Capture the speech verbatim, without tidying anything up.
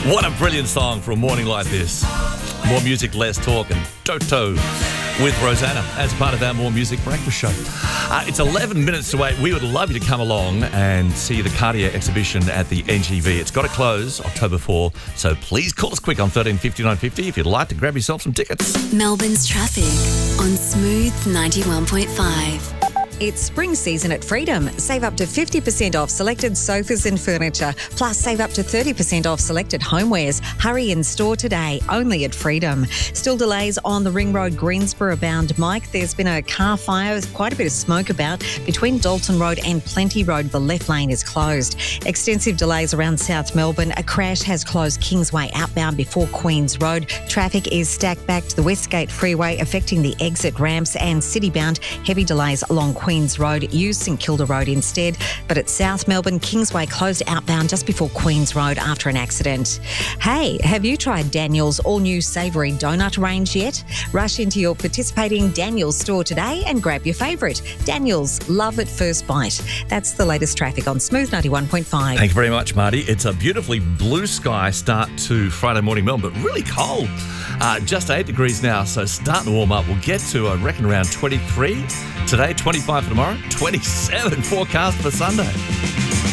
What a brilliant song for a morning like this. More music, less talk, and Toto with Rosanna as part of our More Music Breakfast Show. Uh, it's eleven minutes away. We would love you to come along and see the Cartier exhibition at the N G V. It's got to close October fourth, so please call us quick on thirteen fifty-nine fifty if you'd like to grab yourself some tickets. Melbourne's traffic on Smooth ninety-one point five. It's spring season at Freedom. Save up to fifty percent off selected sofas and furniture. Plus, save up to thirty percent off selected homewares. Hurry in store today, only at Freedom. Still delays on the Ring Road Greensboro bound Mike. There's been a car fire with quite a bit of smoke about between Dalton Road and Plenty Road. The left lane is closed. Extensive delays around South Melbourne. A crash has closed Kingsway outbound before Queens Road. Traffic is stacked back to the Westgate Freeway, affecting the exit ramps, and city bound heavy delays along Queens Road. Use St Kilda Road instead. But at South Melbourne, Kingsway closed outbound just before Queens Road after an accident. Hey, have you tried Daniel's all-new savoury donut range yet? Rush into your participating Daniel's store today and grab your favourite. Daniel's, love at first bite. That's the latest traffic on Smooth ninety-one point five. Thank you very much, Marty. It's a beautifully blue sky start to Friday morning Melbourne, but really cold. Uh, just eight degrees now, so starting to warm up. We'll get to, I reckon, around twenty-three today, twenty-five for tomorrow, twenty-seven forecast for Sunday.